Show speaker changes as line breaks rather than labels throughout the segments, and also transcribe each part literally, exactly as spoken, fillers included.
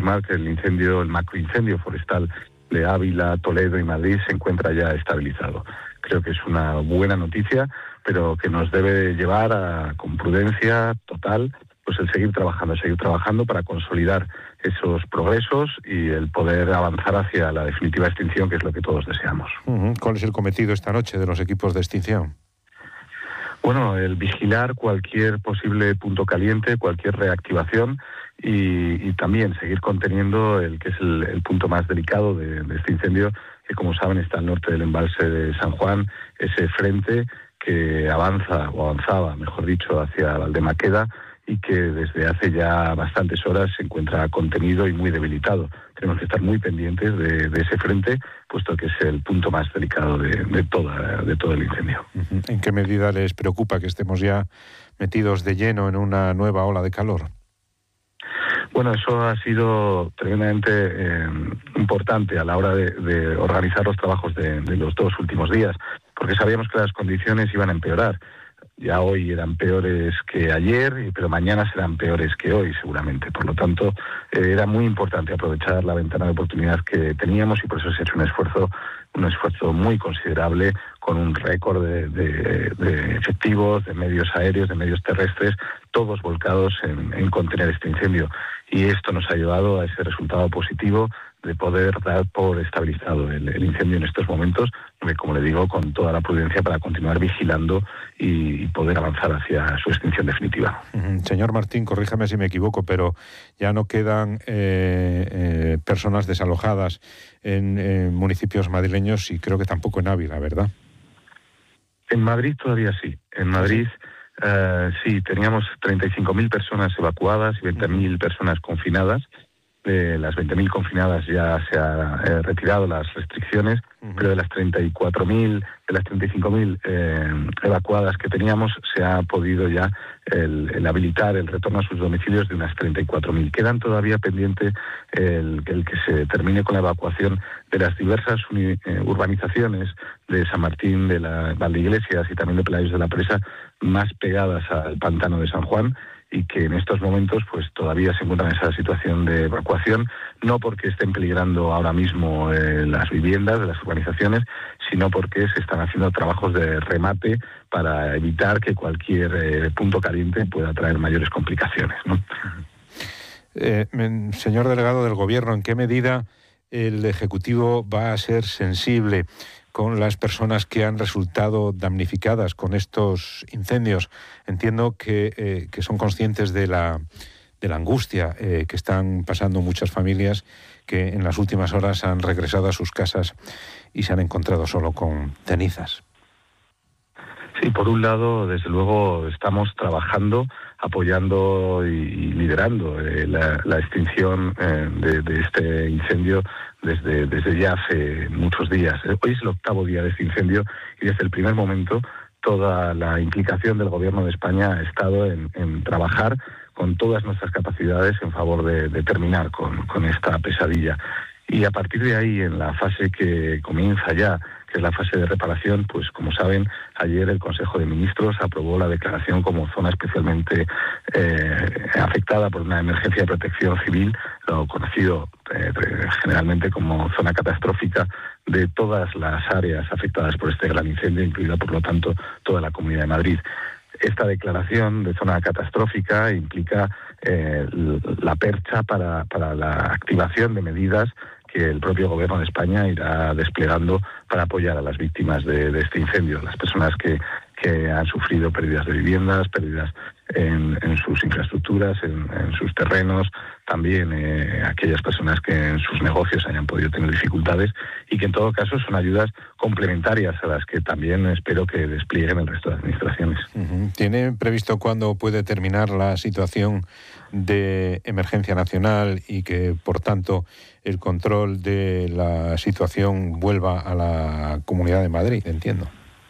confirmar que el incendio, el macroincendio forestal de Ávila, Toledo y Madrid se encuentra ya estabilizado. Creo que es una buena noticia, pero que nos debe llevar a, con prudencia total, pues el seguir trabajando, seguir trabajando para consolidar esos progresos y el poder avanzar hacia la definitiva extinción, que es lo que todos deseamos.
Uh-huh. ¿Cuál es el cometido esta noche de los equipos de extinción?
Bueno, el vigilar cualquier posible punto caliente, cualquier reactivación y, y también seguir conteniendo el que es el, el punto más delicado de, de este incendio, que como saben está al norte del embalse de San Juan, ese frente que avanza, o avanzaba, mejor dicho, hacia Valdemaqueda, y que desde hace ya bastantes horas se encuentra contenido y muy debilitado. Tenemos que estar muy pendientes de, de ese frente, puesto que es el punto más delicado de, de, toda, de todo el incendio.
¿En qué medida les preocupa que estemos ya metidos de lleno en una nueva ola de calor?
Bueno, eso ha sido tremendamente eh, importante a la hora de, de organizar los trabajos de, de los dos últimos días, porque sabíamos que las condiciones iban a empeorar. Ya hoy eran peores que ayer, pero mañana serán peores que hoy seguramente. Por lo tanto, eh, era muy importante aprovechar la ventana de oportunidad que teníamos y por eso se ha hecho un esfuerzo, un esfuerzo muy considerable con un récord de, de, de efectivos, de medios aéreos, de medios terrestres, todos volcados en, en contener este incendio. Y esto nos ha llevado a ese resultado positivo de poder dar por estabilizado el, el incendio en estos momentos, que, como le digo, con toda la prudencia para continuar vigilando y, y poder avanzar hacia su extinción definitiva.
Uh-huh. Señor Martín, corríjame si me equivoco, pero ya no quedan eh, eh, personas desalojadas en, en municipios madrileños y creo que tampoco en Ávila, ¿verdad?
En Madrid todavía sí. En Madrid uh, sí, teníamos treinta y cinco mil personas evacuadas y veinte mil personas confinadas. De las veinte mil confinadas ya se han eh, retirado las restricciones, uh-huh. pero de las treinta y cuatro mil, de las treinta y cinco mil eh, evacuadas que teníamos, se ha podido ya el, el habilitar el retorno a sus domicilios de unas treinta y cuatro mil. Quedan todavía pendiente el, el que se termine con la evacuación de las diversas uni, eh, urbanizaciones de San Martín, de la Valdeiglesias y también de Pelayos de la Presa, más pegadas al pantano de San Juan, y que en estos momentos pues todavía se encuentran en esa situación de evacuación, no porque estén peligrando ahora mismo eh, las viviendas de las urbanizaciones, sino porque se están haciendo trabajos de remate para evitar que cualquier eh, punto caliente pueda traer mayores complicaciones, ¿no?
Eh, señor delegado del Gobierno, ¿en qué medida el Ejecutivo va a ser sensible con las personas que han resultado damnificadas con estos incendios? Entiendo que, eh, que son conscientes de la, de la angustia eh, que están pasando muchas familias que en las últimas horas han regresado a sus casas y se han encontrado solo con cenizas.
Sí, por un lado, desde luego, estamos trabajando, apoyando y, y liderando eh, la, la extinción eh, de, de este incendio desde, desde ya hace muchos días. Hoy es el octavo día de este incendio y desde el primer momento toda la implicación del Gobierno de España ha estado en, en trabajar con todas nuestras capacidades en favor de, de terminar con, con esta pesadilla. Y a partir de ahí, en la fase que comienza ya, que es la fase de reparación, pues como saben, ayer el Consejo de Ministros aprobó la declaración como zona especialmente eh, afectada por una emergencia de protección civil, lo conocido eh, generalmente como zona catastrófica, de todas las áreas afectadas por este gran incendio, incluida por lo tanto toda la Comunidad de Madrid. Esta declaración de zona catastrófica implica eh, la percha para, para la activación de medidas que el propio Gobierno de España irá desplegando para apoyar a las víctimas de, de este incendio, las personas que, que han sufrido pérdidas de viviendas, pérdidas en, en sus infraestructuras, en, en sus terrenos, también eh, aquellas personas que en sus negocios hayan podido tener dificultades y que en todo caso son ayudas complementarias a las que también espero que desplieguen el resto de administraciones.
Uh-huh. ¿Tiene previsto cuándo puede terminar la situación de emergencia nacional y que, por tanto, el control de la situación vuelva a la Comunidad de Madrid? Entiendo.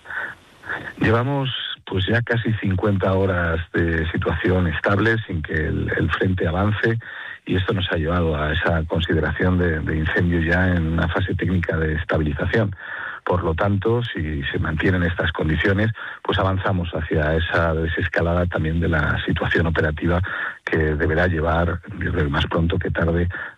Llevamos pues ya casi cincuenta horas de situación estable sin que el, el frente avance y esto nos ha llevado a esa consideración de, de incendio ya en una fase técnica de estabilización. Por lo tanto, si se mantienen estas condiciones, pues avanzamos hacia esa desescalada también de la situación operativa que deberá llevar, yo creo que más pronto que tarde,